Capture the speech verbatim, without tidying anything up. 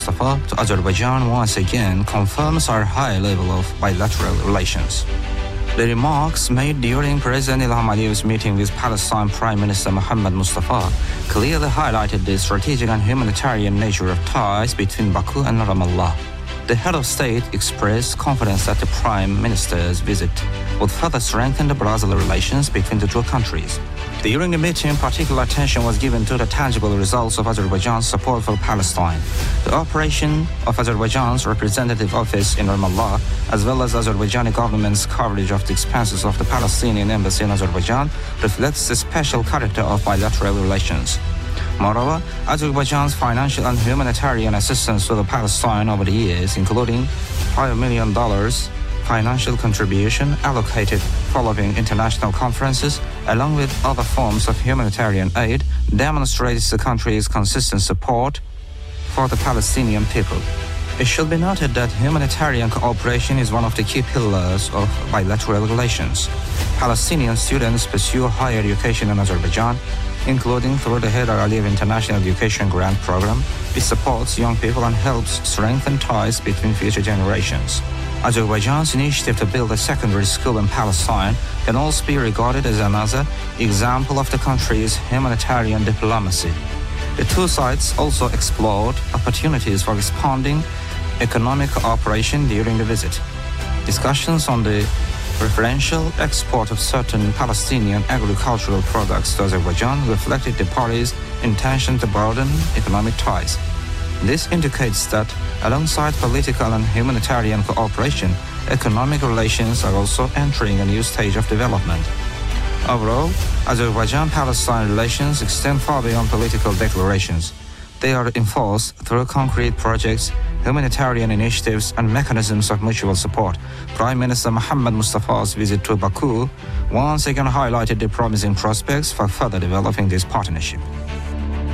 Mustafa to Azerbaijan once again confirms our high level of bilateral relations. The remarks made during President Ilham Aliyev's meeting with Palestine Prime Minister Mohammed Mustafa clearly highlighted the strategic and humanitarian nature of ties between Baku and Ramallah. The head of state expressed confidence that the Prime Minister's visit would further strengthen the bilateral relations between the two countries. During the meeting, particular attention was given to the tangible results of Azerbaijan's support for Palestine. The operation of Azerbaijan's representative office in Ramallah, as well as Azerbaijani government's coverage of the expenses of the Palestinian embassy in Azerbaijan, reflects the special character of bilateral relations. Moreover, Azerbaijan's financial and humanitarian assistance to the Palestine over the years, including five million dollars financial contribution allocated following international conferences, along with other forms of humanitarian aid, demonstrates the country's consistent support for the Palestinian people. It should be noted that humanitarian cooperation is one of the key pillars of bilateral relations. Palestinian students pursue higher education in Azerbaijan, including through the Heydar Aliyev International Education Grant Program, which supports young people and helps strengthen ties between future generations. Azerbaijan's initiative to build a secondary school in Palestine can also be regarded as another example of the country's humanitarian diplomacy. The two sides also explored opportunities for expanding economic cooperation during the visit. Discussions on the preferential export of certain Palestinian agricultural products to Azerbaijan reflected the parties' intention to broaden economic ties. This indicates that alongside political and humanitarian cooperation, economic relations are also entering a new stage of development. Overall, Azerbaijan-Palestine relations extend far beyond political declarations. They are enforced through concrete projects, humanitarian initiatives, and mechanisms of mutual support. Prime Minister Mohammed Mustafa's visit to Baku once again highlighted the promising prospects for further developing this partnership.